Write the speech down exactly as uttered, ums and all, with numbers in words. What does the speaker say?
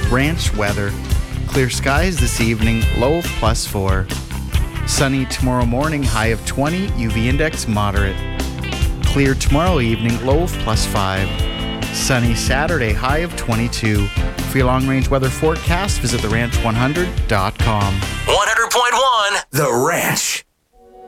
Ranch weather. Clear skies this evening, low of plus four. Sunny tomorrow morning, high of twenty, U V index moderate. Clear tomorrow evening, low of plus five. Sunny Saturday, high of twenty-two. For your long-range weather forecast, visit the ranch one hundred dot com. one hundred point one The Ranch.